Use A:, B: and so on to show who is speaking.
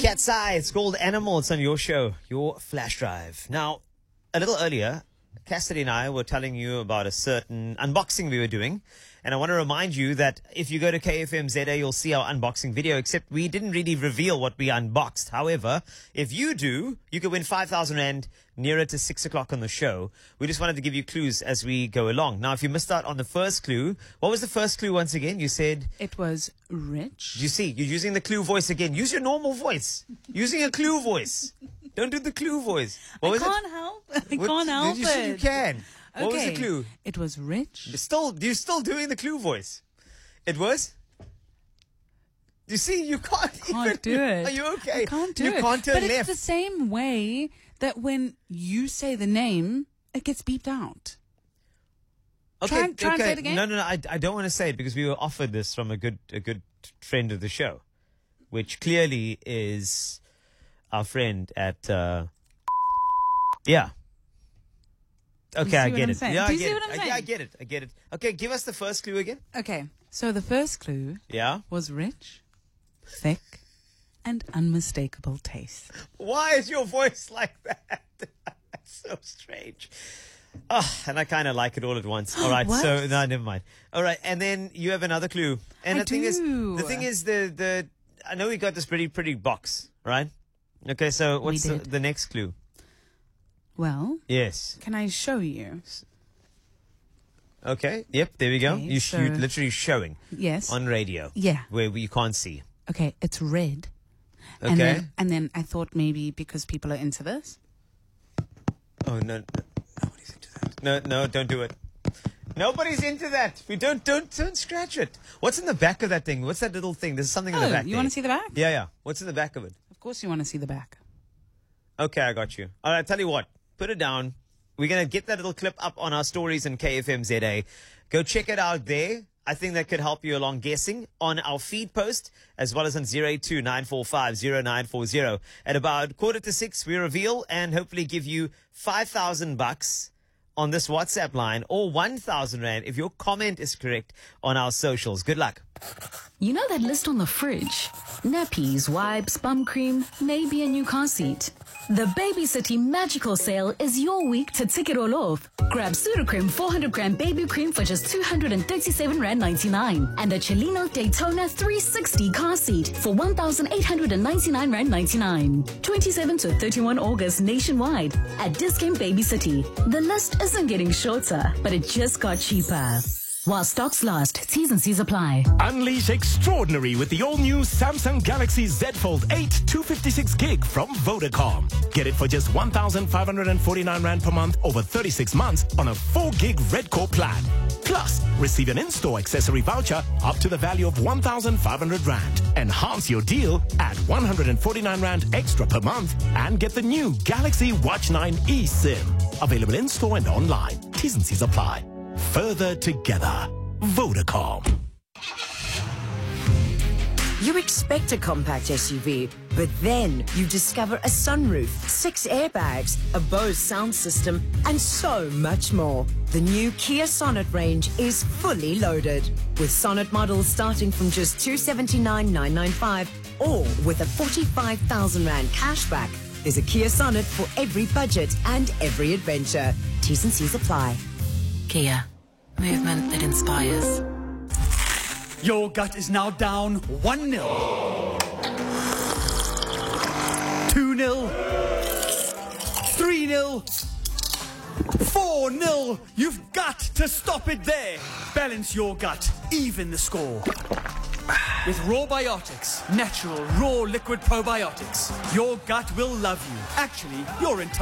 A: Cat's Eye. It's called Animal. It's on your show, your flash drive. Now, a little earlier, Cassidy and I were telling you about a certain unboxing we were doing. And I want to remind you that if you go to KFM ZA, you'll see our unboxing video, except we didn't really reveal what we unboxed. However, if you do, you could win 5,000 Rand nearer to 6 o'clock on the show. We just wanted to give you clues as we go along. Now, if you missed out on the first clue, what was the first clue once again? You said...
B: It was rich.
A: You see, you're using the clue voice again. Use your normal voice. Using a clue voice. Don't do the clue voice. What was it?
B: I can't help it.
A: You said you can. What was the
B: Okay.
A: clue?
B: It was rich.
A: You're still doing the clue voice. It was? You see, you can't even
B: do it.
A: Are you okay?
B: I can't do it.
A: You can't turn
B: but
A: left.
B: it's the same way that when you say the name, it gets beeped out. Try and say it again.
A: No. I don't want to say it because we were offered this from a good friend of the show, which clearly is our friend at yeah. Okay, I get it.
B: saying?
A: Yeah,
B: Do
A: I
B: you
A: get
B: see
A: it.
B: what I'm saying?
A: I get it. Okay, give us the first clue again.
B: Okay, so the first clue
A: Yeah.
B: was rich, thick, and unmistakable taste.
A: Why is your voice like that? That's so strange. Oh, and I kind of like it all at once. All right,
B: What?
A: so no, never mind. All right, and then you have another clue. And
B: I
A: the thing is,
B: do.
A: the I know we got this pretty box, right? Okay, so what's
B: did.
A: the next clue?
B: Well,
A: Yes.
B: can I show you?
A: Okay. Yep. There we go.
B: Okay,
A: You're
B: so-
A: literally showing
B: Yes.
A: on radio.
B: Yeah.
A: Where you can't see.
B: Okay, it's red.
A: Okay.
B: And then I thought maybe because people are into this.
A: Oh no. Nobody's into that. No, don't do it. Nobody's into that. We don't scratch it. What's in the back of that thing? What's that little thing? There's something in the back.
B: You want to see the back?
A: Yeah. What's in the back of it?
B: Of course you want to see the back.
A: Okay, I got you. All right, tell you what. Put it down. We're going to get that little clip up on our stories in KFM ZA. Go check it out there. I think that could help you along guessing on our feed post as well as on 082-945-0940. At about 5:45, we reveal and hopefully give you 5,000 bucks on this WhatsApp line or 1,000 Rand if your comment is correct on our socials. Good luck.
C: You know that list on the fridge? Nappies, wipes, bum cream, maybe a new car seat. The Baby City Magical Sale is your week to tick it all off. Grab Sudocrem 400 gram baby cream for just 237 Rand 99 and a Chelino Daytona 360 car seat for 1,899 Rand 99. 27 to 31 August nationwide at Discount Baby City. The list isn't getting shorter, but it just got cheaper. While stocks last, T's and C's apply.
D: Unleash extraordinary with the all-new Samsung Galaxy Z Fold 8 256 gig from Vodacom. Get it for just 1,549 Rand per month over 36 months on a 4 gig Red Core plan. Plus, receive an in-store accessory voucher up to the value of 1,500 Rand. Enhance your deal at 149 Rand extra per month and get the new Galaxy Watch 9 eSIM. Available in-store and online. T's and C's apply. Further together. Vodacom.
E: You expect a compact SUV, but then you discover a sunroof, 6 airbags, a Bose sound system, and so much more. The new Kia Sonet range is fully loaded, with Sonet models starting from just 279,995 or with a 45,000 Rand cashback. There's a Kia Sonet for every budget and every adventure. T's and C's apply.
C: Kia. Movement that inspires.
F: Your gut is now down 1-0. 2-0. 3-0. 4-0. You've got to stop it there. Balance your gut. Even the score. With Raw Biotics, natural, raw liquid probiotics, your gut will love you. Actually, your entire